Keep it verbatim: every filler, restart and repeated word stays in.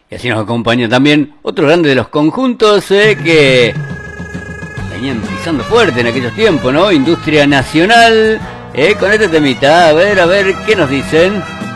Y así nos acompaña también otro grande de los conjuntos eh, que venían pisando fuerte en aquellos tiempos, ¿no? Industria Nacional, eh, con este temita. A ver, a ver, ¿qué nos dicen?